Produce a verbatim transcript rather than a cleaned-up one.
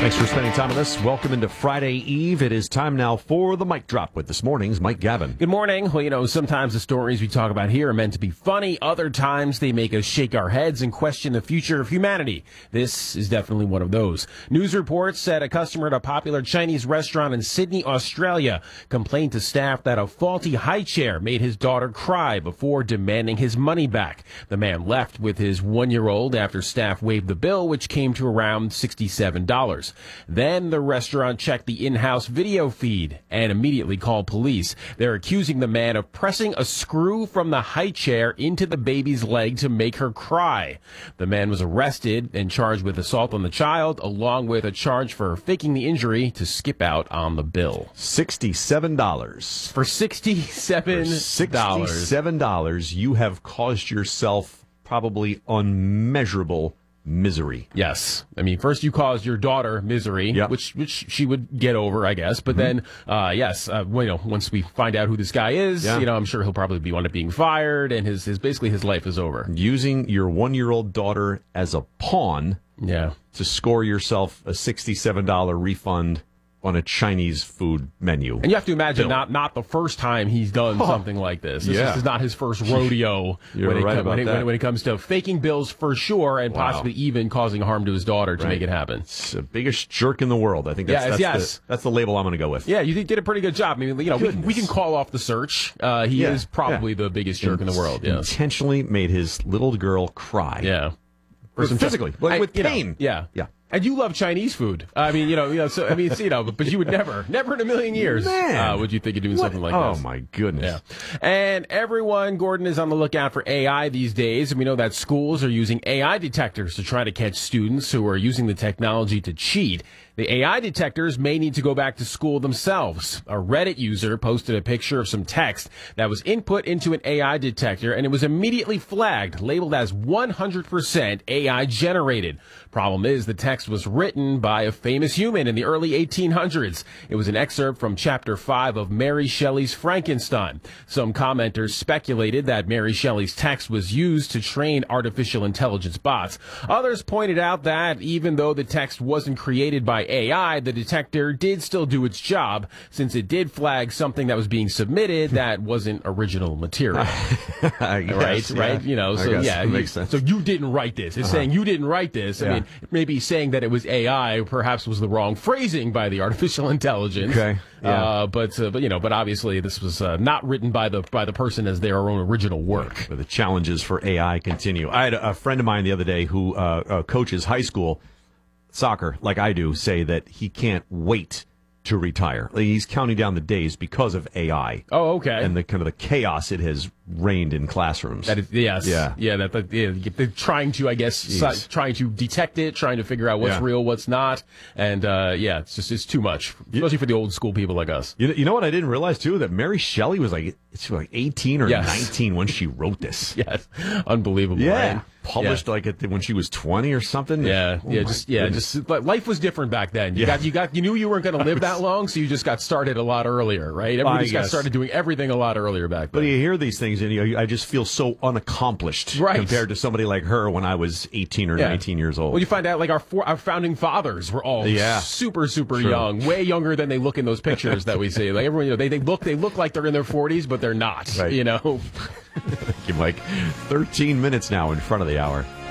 Thanks for spending time with us. Welcome into Friday Eve. It is time now for the Mic Drop with this morning's Mike Gavin. Good morning. Well, you know, sometimes the stories we talk about here are meant to be funny. Other times they make us shake our heads and question the future of humanity. This is definitely one of those. News reports said a customer at a popular Chinese restaurant in Sydney, Australia, complained to staff that a faulty high chair made his daughter cry before demanding his money back. The man left with his one-year-old after staff waived the bill, which came to around sixty-seven dollars. Then the restaurant checked the in-house video feed and immediately called police. They're accusing the man of pressing a screw from the high chair into the baby's leg to make her cry. The man was arrested and charged with assault on the child, along with a charge for faking the injury to skip out on the bill. sixty-seven dollars. For sixty-seven dollars. For sixty-seven dollars, you have caused yourself probably unmeasurable misery. Yes. I mean, first you caused your daughter misery, yep. which which she would get over, I guess. But mm-hmm. then, uh, yes, uh, well, you know, once we find out who this guy is, yeah. you know, I'm sure he'll probably be one of being fired, and his, his basically his life is over. Using your one-year-old daughter as a pawn yeah. to score yourself a sixty-seven dollars refund on a Chinese food menu. And you have to imagine not not the first time he's done oh. something like this. This, yeah. is, this is not his first rodeo You're when, it right com- about when, it, that. when it comes to faking bills for sure and wow. possibly even causing harm to his daughter to right. make it happen. It's the biggest jerk in the world. I think that's, yes, that's, yes. The, that's the label I'm going to go with. Yeah, you did a pretty good job. I mean, you know, we, we can call off the search. Uh, he yeah. is probably yeah. the biggest jerk in the world. Yes. Intentionally made his little girl cry. Yeah. Physically, like I, with you pain. Know, yeah. Yeah. And you love Chinese food. I mean, you know, you know. So I mean, you know, but you would never, never in a million years, Man. Uh, would you think of doing what? something like oh, this? Oh my goodness! Yeah. And everyone, Gordon, is on the lookout for A I these days, and we know that schools are using A I detectors to try to catch students who are using the technology to cheat. The A I detectors may need to go back to school themselves. A Reddit user posted a picture of some text that was input into an A I detector, and it was immediately flagged, labeled as one hundred percent A I generated. Problem is, the text was written by a famous human in the early eighteen hundreds. It was an excerpt from chapter five of Mary Shelley's Frankenstein. Some commenters speculated that Mary Shelley's text was used to train artificial intelligence bots. Others pointed out that even though the text wasn't created by A I, the detector did still do its job, since it did flag something that was being submitted that wasn't original material. guess, right, yeah. right. You know, I so guess. yeah, That you, makes sense. so you didn't write this. It's Uh-huh. saying you didn't write this. I Yeah. mean, maybe saying that it was A I perhaps was the wrong phrasing by the artificial intelligence. Okay. Yeah. Uh, but uh, but you know, but obviously this was uh, not written by the by the person as their own original work. But the challenges for A I continue. I had a friend of mine the other day who uh, uh, coaches high school soccer, like I do, say that he can't wait to retire. Like, he's counting down the days because of A I. Oh, okay. And the kind of the chaos it has reigned in classrooms. That is, yes, Yeah. yeah. That, that yeah, they're trying to, I guess, Jeez. si- trying to detect it, trying to figure out what's Yeah. real, what's not, and uh, yeah, it's just it's too much, especially for the old school people like us. You know, you know what I didn't realize too? That Mary Shelley was like she was like eighteen or Yes. nineteen when she wrote this. Yes, unbelievable. Yeah. Right? Published yeah. like at the, when she was twenty or something. Yeah, Oh yeah, my just yeah, goodness. just but life was different back then. You Yeah. got you got you knew you weren't going to live that long, so you just got started a lot earlier, right? Everybody I just got guess. started doing everything a lot earlier back But then. you hear these things, and you, I just feel so unaccomplished Right. compared to somebody like her when I was eighteen or Yeah. nineteen years old. Well, you find out like our four, our founding fathers were all Yeah. super super True. young, way younger than they look in those pictures that we see. Like everyone, you know, they they look they look like they're in their forties, but they're not. Right. You know. Thank you, Mike. thirteen minutes now in front of the hour.